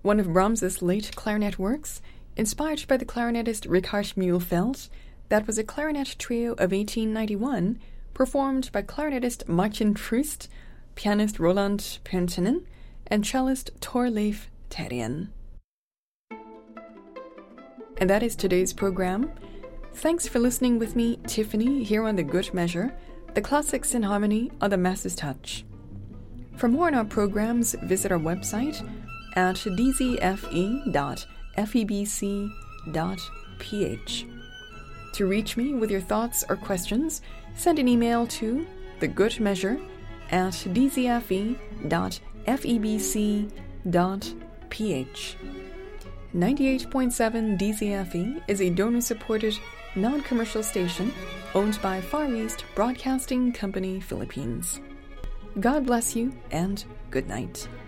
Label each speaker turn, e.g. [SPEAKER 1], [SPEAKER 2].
[SPEAKER 1] one of Brahms's late clarinet works, inspired by the clarinetist Richard Mühlfeld, that was a clarinet trio of 1891, performed by clarinetist Martin Trust, pianist Roland Pentinen, and cellist Thorleif Terjen. And that is today's program. Thanks for listening with me, Tiffany, here on The Good Measure, the classics in harmony on the Master's Touch. For more on our programs, visit our website at dzfe.febc.ph. To reach me with your thoughts or questions, send an email to thegoodmeasure@dzfe.febc.ph. 98.7 DZFE is a donor-supported, non-commercial station owned by Far East Broadcasting Company, Philippines. God bless you and good night.